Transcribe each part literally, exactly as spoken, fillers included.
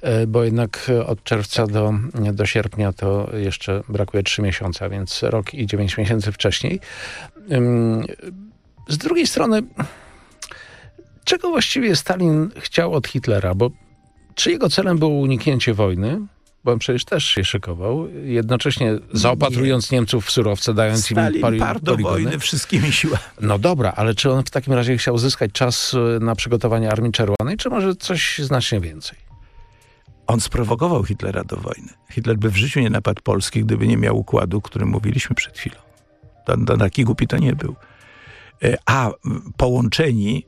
bo jednak od czerwca do, do sierpnia to jeszcze brakuje trzy miesiące, więc rok i dziewięć miesięcy wcześniej. Z drugiej strony, czego właściwie Stalin chciał od Hitlera? Bo czy jego celem było uniknięcie wojny? Bo on przecież też się szykował, jednocześnie zaopatrując nie. Niemców w surowce, dając Stalin im pali- parł do poligony. wojny wszystkimi siłami. No dobra, ale czy on w takim razie chciał zyskać czas na przygotowanie Armii Czerwonej, czy może coś znacznie więcej? On sprowokował Hitlera do wojny. Hitler by w życiu nie napadł Polski, gdyby nie miał układu, o którym mówiliśmy przed chwilą. To, to taki głupi to nie był. A połączeni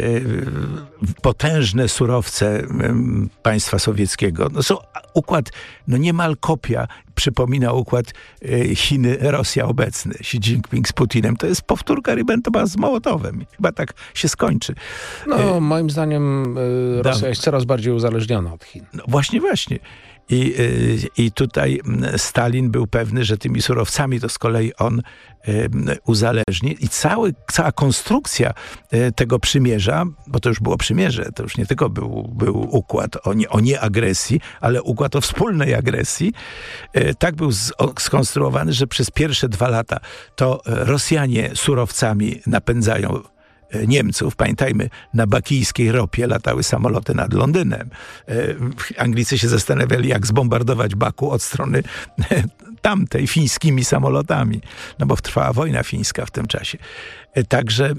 potężne surowce państwa sowieckiego. No są układ, no niemal kopia, przypomina układ Chiny, Rosja obecny, Xi Jinping z Putinem. To jest powtórka Ribbentropa z Mołotowem. Chyba tak się skończy. No e... moim zdaniem Rosja da... jest coraz bardziej uzależniona od Chin. No właśnie, właśnie. I, I tutaj Stalin był pewny, że tymi surowcami to z kolei on uzależni. I cały, cała konstrukcja tego przymierza, bo to już było przymierze, to już nie tylko był, był układ o, nie, o nieagresji, ale układ o wspólnej agresji, tak był z, o, skonstruowany, że przez pierwsze dwa lata to Rosjanie surowcami napędzają Niemców. Pamiętajmy, na bakijskiej ropie latały samoloty nad Londynem. Anglicy się zastanawiali, jak zbombardować Baku od strony tamtej, fińskimi samolotami. No bo trwała wojna fińska w tym czasie. Także,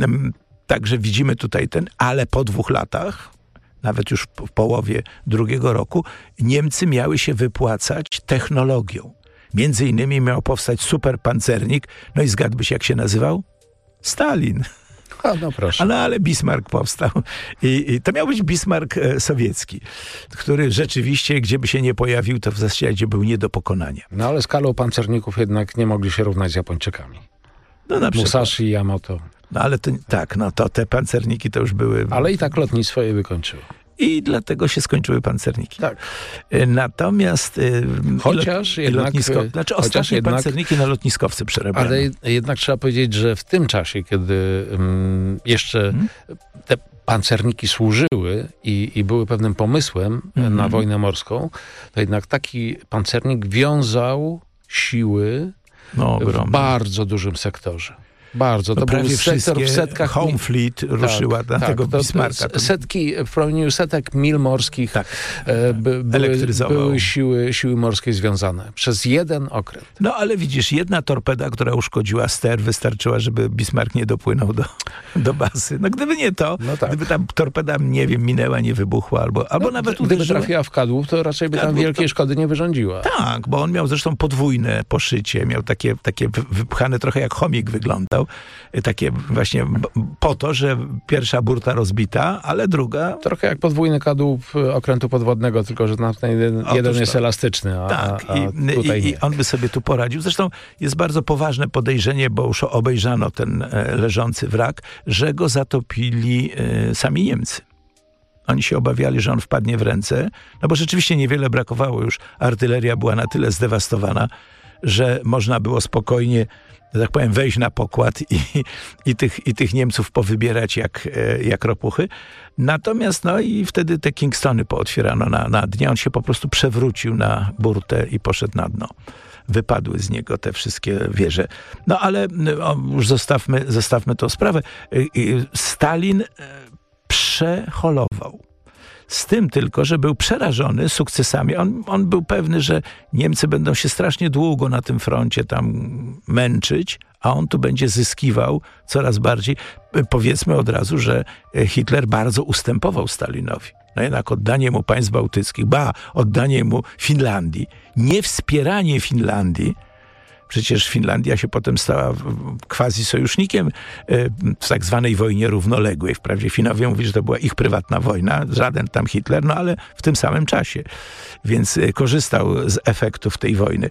także widzimy tutaj ten, ale po dwóch latach, nawet już w połowie drugiego roku, Niemcy miały się wypłacać technologią. Między innymi miał powstać superpancernik. No i zgadłbyś, jak się nazywał? Stalin. A, no proszę. No ale Bismarck powstał. I, I to miał być Bismarck e, sowiecki, który rzeczywiście, gdzie by się nie pojawił, to w zasadzie był nie do pokonania. No ale skalą pancerników jednak nie mogli się równać z Japończykami. No na przykład. Musashi i Yamato. No ale to, tak, no to te pancerniki to już były... Ale i tak lotnictwo je wykończyło. I dlatego się skończyły pancerniki. Tak. Natomiast... Chociaż lot, jednak... lotnisko, znaczy chociaż ostatnie jednak, pancerniki na lotniskowcy przerabiano. Ale jednak trzeba powiedzieć, że w tym czasie, kiedy um, jeszcze hmm? te pancerniki służyły i, i były pewnym pomysłem hmm. na wojnę morską, to jednak taki pancernik wiązał siły no, w bardzo dużym sektorze. Bardzo. To no prawie był sektor w setkach... Home Fleet ruszyła tak, na tak, tego Bismarcka. To setki, w promieniu setek mil morskich tak. by, były, były siły, siły morskie związane. Przez jeden okręt. No ale widzisz, jedna torpeda, która uszkodziła ster, wystarczyła, żeby Bismarck nie dopłynął do, do bazy. No gdyby nie to, no tak. gdyby ta torpeda, nie wiem, minęła, nie wybuchła, albo, albo no, nawet gdyby uderzyła. trafiła w kadłub, to raczej by tam kadłub, wielkiej to... szkody nie wyrządziła. Tak, bo on miał zresztą podwójne poszycie, miał takie, takie wypchane, trochę jak chomik wyglądał. Takie właśnie po to, że pierwsza burta rozbita, ale druga... Trochę jak podwójny kadłub okrętu podwodnego, tylko że na ten jeden, jeden jest to. elastyczny, a, tak, a, a i, tutaj i, nie. i on by sobie tu poradził. Zresztą jest bardzo poważne podejrzenie, bo już obejrzano ten e, leżący wrak, że go zatopili e, sami Niemcy. Oni się obawiali, że on wpadnie w ręce, no bo rzeczywiście niewiele brakowało już. Artyleria była na tyle zdewastowana, że można było spokojnie, że tak powiem, wejść na pokład i, i, tych, i tych Niemców powybierać jak, jak ropuchy. Natomiast no i wtedy te Kingstony pootwierano na, na dnie. On się po prostu przewrócił na burtę i poszedł na dno. Wypadły z niego te wszystkie wieże. No ale o, już zostawmy, zostawmy tą sprawę. Stalin przeholował. Z tym tylko, że był przerażony sukcesami. On, on był pewny, że Niemcy będą się strasznie długo na tym froncie tam męczyć, a on tu będzie zyskiwał coraz bardziej. Powiedzmy od razu, że Hitler bardzo ustępował Stalinowi. No jednak oddanie mu państw bałtyckich, ba, oddanie mu Finlandii, niewspieranie Finlandii. Przecież Finlandia się potem stała quasi-sojusznikiem w tak zwanej wojnie równoległej. Wprawdzie Finowie mówili, że to była ich prywatna wojna, żaden tam Hitler, no ale w tym samym czasie. Więc korzystał z efektów tej wojny.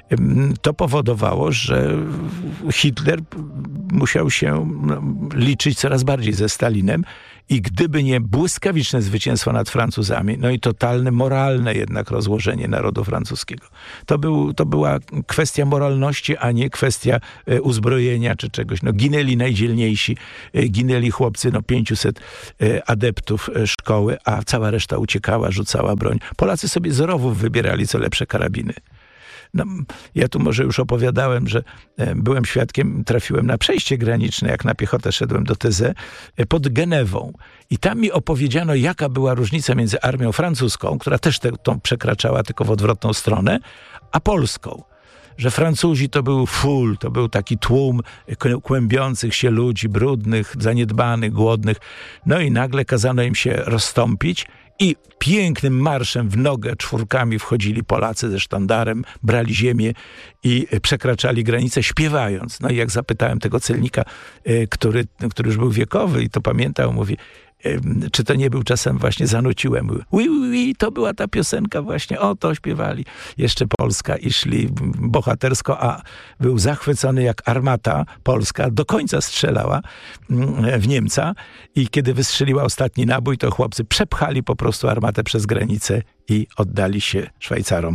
To powodowało, że Hitler musiał się liczyć coraz bardziej ze Stalinem I gdyby nie błyskawiczne zwycięstwo nad Francuzami, no i totalne moralne jednak rozłożenie narodu francuskiego. To, był, to była kwestia moralności, a nie kwestia e, uzbrojenia czy czegoś. No, ginęli najdzielniejsi, e, ginęli chłopcy, no pięciuset e, adeptów e, szkoły, a cała reszta uciekała, rzucała broń. Polacy sobie z rowów wybierali co lepsze karabiny. No, ja tu może już opowiadałem, że e, byłem świadkiem, trafiłem na przejście graniczne, jak na piechotę szedłem do T Z, e, pod Genewą. I tam mi opowiedziano, jaka była różnica między armią francuską, która też te, tą przekraczała tylko w odwrotną stronę, a polską. Że Francuzi to był full, to był taki tłum kłębiących się ludzi, brudnych, zaniedbanych, głodnych. No i nagle kazano im się rozstąpić i pięknym marszem w nogę czwórkami wchodzili Polacy ze sztandarem, brali ziemię i przekraczali granicę śpiewając. No i jak zapytałem tego celnika, który, który już był wiekowy i to pamiętał, mówi, czy to nie był czasem właśnie zanuciłem. Mówi, oui, oui, oui, to była ta piosenka właśnie, o to śpiewali. Jeszcze Polska i szli bohatersko, a był zachwycony jak armata polska do końca strzelała w Niemca i kiedy wystrzeliła ostatni nabój, to chłopcy przepchali po prostu armatę przez granicę i oddali się Szwajcarom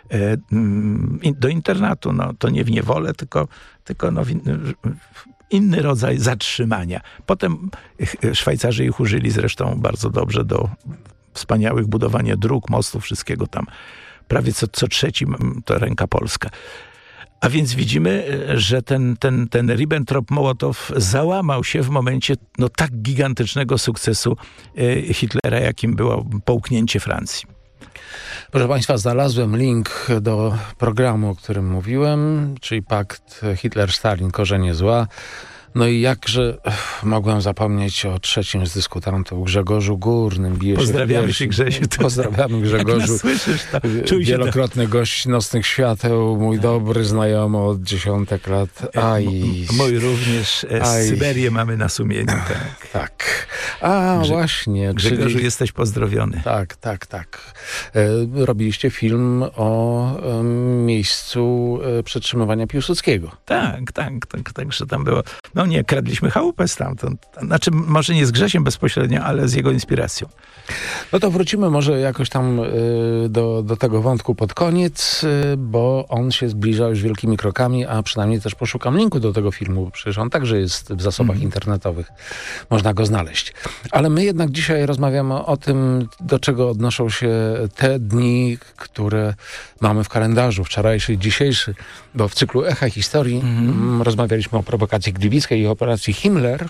do internatu. No, to nie w niewolę, tylko, tylko no, w, inny rodzaj zatrzymania. Potem Szwajcarzy ich użyli zresztą bardzo dobrze do wspaniałych budowania dróg, mostów, wszystkiego tam. Prawie co, co trzeci to ręka polska. A więc widzimy, że ten, ten, ten Ribbentrop-Mołotow załamał się w momencie no, tak gigantycznego sukcesu Hitlera, jakim było połknięcie Francji. Proszę Państwa, znalazłem link do programu, o którym mówiłem, czyli pakt Hitler-Stalin, korzenie zła. No i jakże ech, mogłem zapomnieć o trzecim z dyskutantów, Grzegorzu Górnym. Bije Pozdrawiamy się, Grzesiu. Pozdrawiamy Grzegorzu. Słyszysz, to wielokrotny gość Nocnych Świateł, mój dobry znajomy od dziesiątek lat. Aj. M- mój również. Aj. Syberię mamy na sumieniu. Tak. tak. A Grze- właśnie. Grzegorzu, czyli... jesteś pozdrowiony. Tak, tak, tak. E, robiliście film o e, miejscu e, przetrzymywania Piłsudskiego. Tak, tak, tak, tak, że tam było. No nie, kradliśmy chałupę stamtąd. Znaczy, może nie z Grzesiem bezpośrednio, ale z jego inspiracją. No to wrócimy może jakoś tam y, do, do tego wątku pod koniec, y, bo on się zbliża już wielkimi krokami, a przynajmniej też poszukam linku do tego filmu, przecież on także jest w zasobach mm. internetowych. Można go znaleźć. Ale my jednak dzisiaj rozmawiamy o tym, do czego odnoszą się te dni, które mamy w kalendarzu, wczorajszy i dzisiejszy, bo w cyklu Echa Historii mm. rozmawialiśmy o prowokacji gliwickiej i operacji Himmler.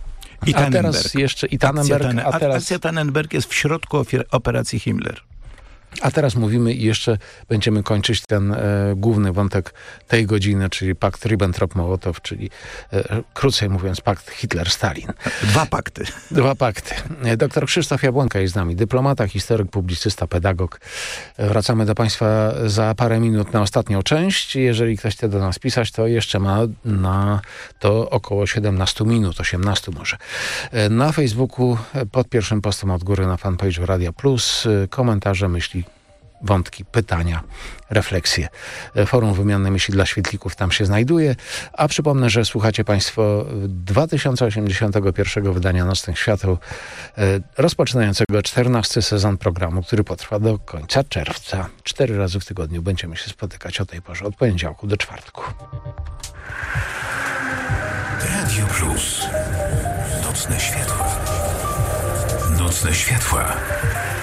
I a teraz jeszcze i Tannenberg. Akcja, a teraz, akcja Tannenberg jest w środku ofiar, operacji Himmler. A teraz mówimy i jeszcze będziemy kończyć ten e, główny wątek tej godziny, czyli pakt Ribbentrop-Mołotow, czyli e, krócej mówiąc pakt Hitler-Stalin. Dwa pakty. Dwa pakty. Doktor Krzysztof Jabłonka jest z nami, dyplomata, historyk, publicysta, pedagog. Wracamy do Państwa za parę minut na ostatnią część. Jeżeli ktoś chce do nas pisać, to jeszcze ma na to około siedemnaście minut, osiemnaście może. Na Facebooku pod pierwszym postem od góry na fanpage'u Radia Plus komentarze, myśli, wątki, pytania, refleksje. Forum Wymiany Myśli dla Świetlików tam się znajduje. A przypomnę, że słuchacie Państwo dwa tysiące osiemdziesiątego pierwszego wydania Nocnych Świateł, rozpoczynającego czternasty sezon programu, który potrwa do końca czerwca. Cztery razy w tygodniu będziemy się spotykać o tej porze, od poniedziałku do czwartku. Radio Plus. Nocne Światła. Nocne Światła.